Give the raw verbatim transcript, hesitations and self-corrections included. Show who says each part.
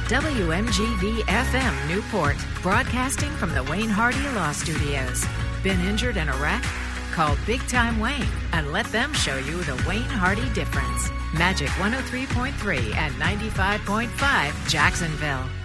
Speaker 1: W M G V F M Newport, broadcasting from the Wayne Hardy Law Studios. Been injured in a wreck? Call Big Time Wayne and let them show you the Wayne Hardy difference. Magic one oh three point three and ninety-five point five Jacksonville.